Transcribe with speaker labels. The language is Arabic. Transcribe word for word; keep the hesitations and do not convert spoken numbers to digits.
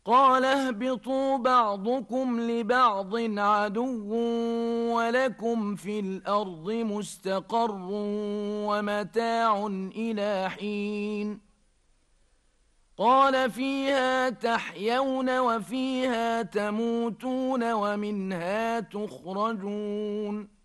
Speaker 1: قال اهبطوا بعضكم لبعض عدو ولكم في الأرض مستقر ومتاع إلى حين قال فيها تحيون وفيها تموتون ومنها تخرجون